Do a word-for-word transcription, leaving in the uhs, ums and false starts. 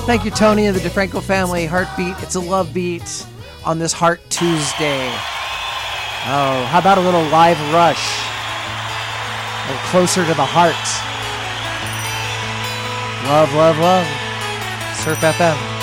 Thank you, Tony of the DeFranco family. Heartbeat. It's a love beat on this Heart Tuesday. Oh, how about a little live Rush? A little closer to the heart. Love, love, love. Surf F M.